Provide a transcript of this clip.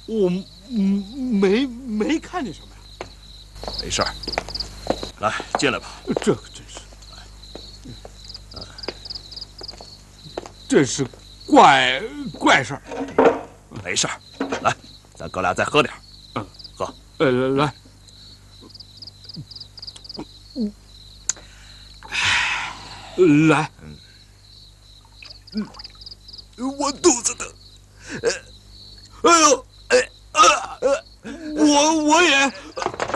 我没看见什么呀。 没事儿，来进来吧。 这可真是，这是怪事儿。 没事儿，来，咱哥俩再喝点儿。喝。 来。来， 我肚子疼， 哎呦，我也，